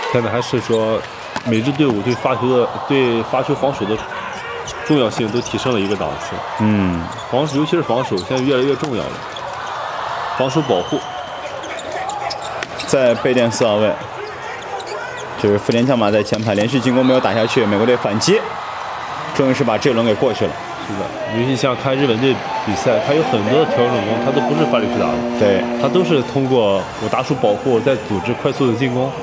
现在还是说，每支队伍对发球防守的重要性都提升了一个档次。尤其是防守，现在越来越重要了。防守保护， 在背垫4号位，就是福田将马在前排连续进攻没有打下去，美国队反击，终于是把这轮给过去了。 是的，尤其像看日本队比赛，他有很多的调整攻，他都不是发力去打的， 对， 他都是通过我打出保护，再组织快速的进攻。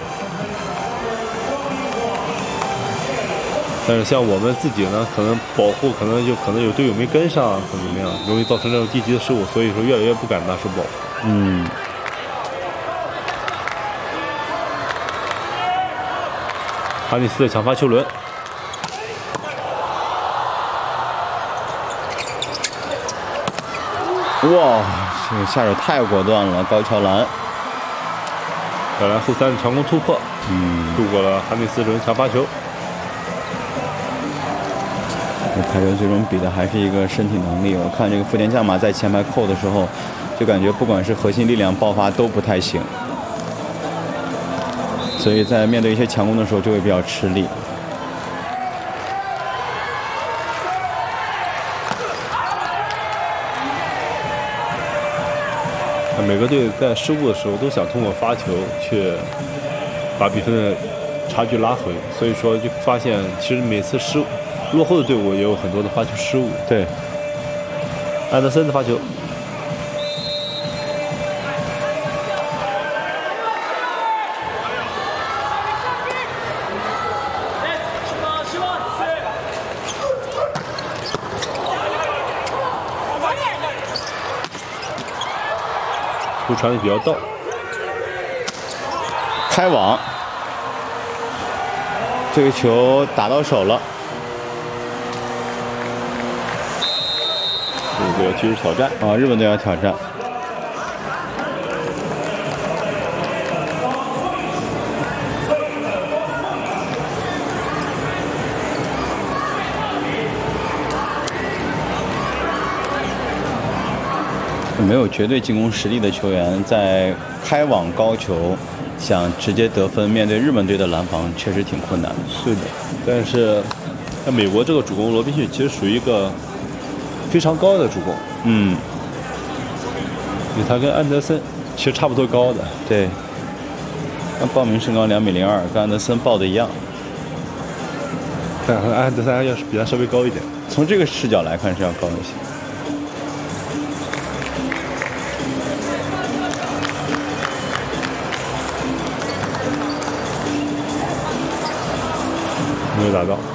但是像我们自己呢，可能保护可能有队友没跟上，或者怎么样，容易造成这种低级的失误，所以说越来越不敢拿出保护。哈尼斯的抢发球轮， 哇，这个下手太果断了，高桥兰。 小兰后三的强攻突破，度过了哈尼斯这轮抢发球。 排球最终比的还是一个身体能力。我看这个福田将马在前排扣的时候，就感觉不管是核心力量爆发都不太行，所以在面对一些强攻的时候就会比较吃力。 每个队在失误的时候都想通过发球去把比分的差距拉回，所以说就发现其实每次落后的队伍也有很多的发球失误。 对， 安德森的发球，球传的比较到， 开网，这个球打到手了。 日本队要继续挑战啊！日本队要挑战。没有绝对进攻实力的球员，在开网高球想直接得分，面对日本队的拦防确实挺困难的。 是的，但是像美国这个主攻罗宾逊其实属于一个非常高的主攻，因为他跟安德森其实差不多高的。 对，他报名身高2.02米，跟安德森报的一样， 但安德森要是比他稍微高一点。 从这个视角来看是要高一些。 没有打到，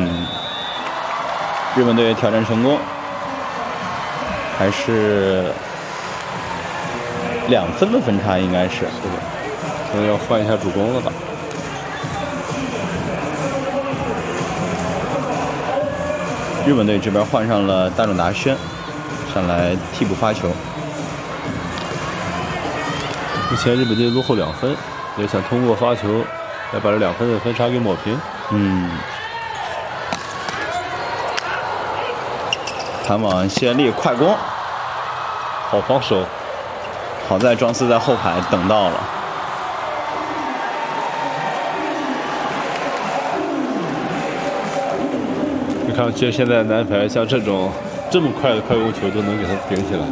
日本队挑战成功，还是2分的分差，应该是。 是的，可能要换一下主攻了吧。 日本队这边换上了大冢达宣，上来替补发球。 目前日本队落后2分，也想通过发球来把这2分的分差给抹平。 弹网谢力快攻， 好防守， 好在庄司在后排等到了。 你看，其实现在男排像这么快的快攻球都能给他顶起来。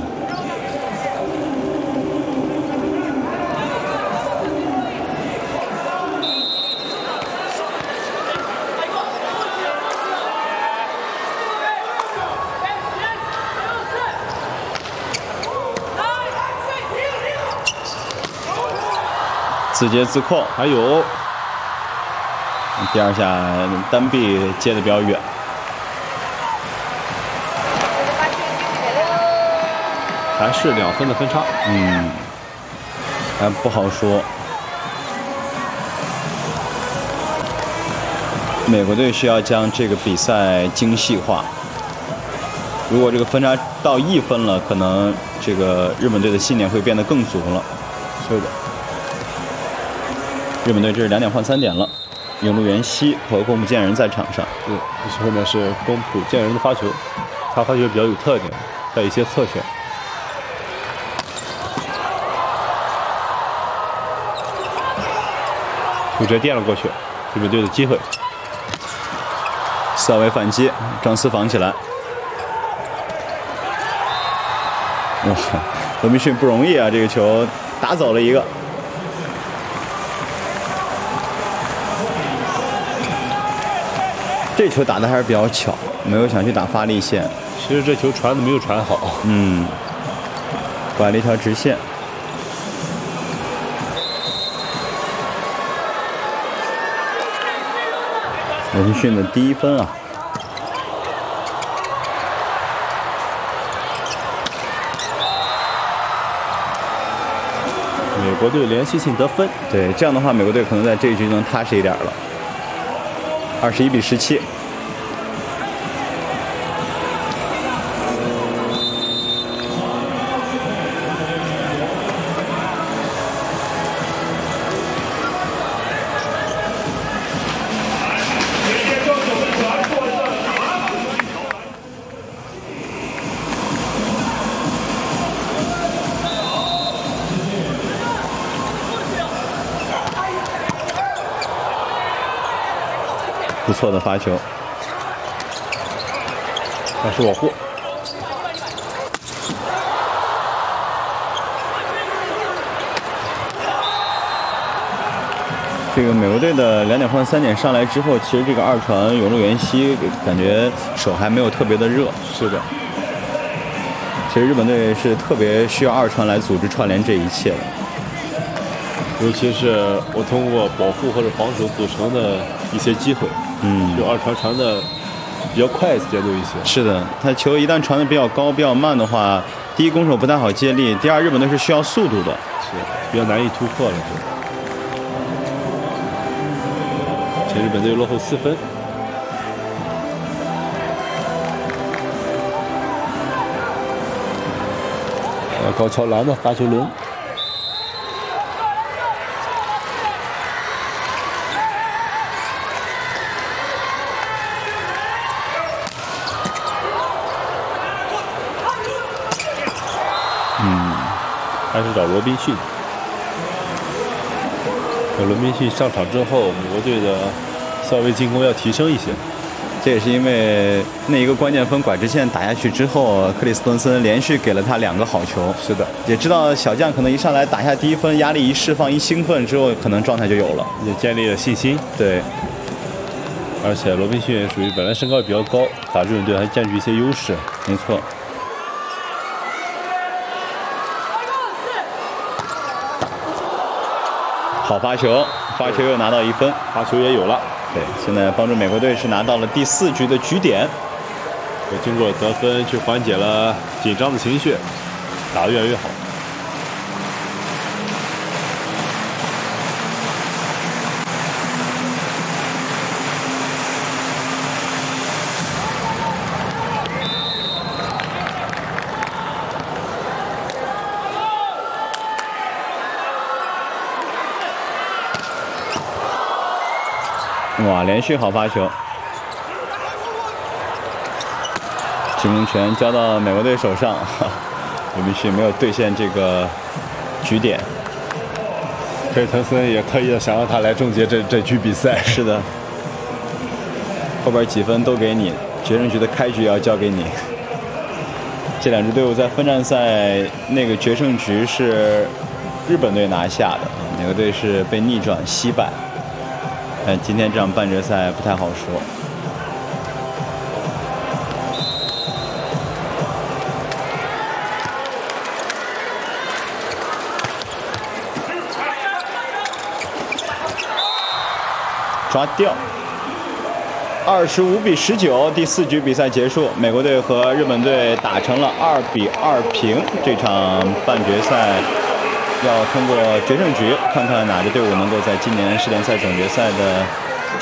自接自扣， 还有第2下单臂接的比较远， 还是2分的分差。 还不好说。美国队需要将这个比赛精细化。如果这个分差到1分了，可能这个日本队的信念会变得更足了。 是的。 日本队这是2点换3点了，影路元希和宫浦健人在场上。 对，后面是宫浦健人的发球，他发球比较有特点，带一些侧旋。 就直接垫了过去，日本队的机会。 4号位反击，张思防起来。哇，罗宾逊不容易啊，这个球打走了一个。这球打的还是比较巧，没有想去打发力线。 其实这球传的没有传好， 拐了一条直线。罗宾逊的第1分啊！ 美国队连续性得分。 对，这样的话，美国队可能在这一局能踏实一点了。21比17。不错的发球， 但是保护。 这个美国队的2点换3点上来之后，其实这个2传永路元希感觉手还没有特别的热。 是的， 其实日本队是特别需要2传来组织串联这一切的。 尤其是我通过保护或者防守组成的一些机会，就2传传的比较快节奏一些。 是的，他球一旦传的比较高、比较慢的话，第一攻手不太好接力，第二日本队是需要速度的， 是比较难以突破了。且日本队落后4分。高桥蓝的发球轮。还是找罗宾逊。罗宾逊上场之后，美国队的4号位进攻要提升一些。 这也是因为那一个关键分拐直线打下去之后，克里斯滕森连续给了他2个好球。 是的， 也知道小将可能一上来打下第1分，压力一释放、一兴奋之后，可能状态就有了， 也建立了信心。 对， 而且罗宾逊属于本来身高也比较高，打日本队还占据一些优势。 没错。好发球，发球又拿到1分， 发球也有了。 对，现在帮助美国队是拿到了第4局的局点。 经过得分，去缓解了紧张的情绪，打得越来越好。 哇，连续好发球，进攻权交到美国队手上，罗宾逊没有兑现这个局点。 克里滕森也刻意的想让他来终结这局比赛。 是的，后边几分都给你，决胜局的开局也要交给你。这2支队伍在分站赛那个决胜局是日本队拿下的，美国队是被逆转惜败。但今天这场半决赛不太好说。抓掉，25比19，第4局比赛结束，美国队和日本队打成了2比2平。这场半决赛要通过决胜局，看看哪支队伍能够在今年世联赛总决赛的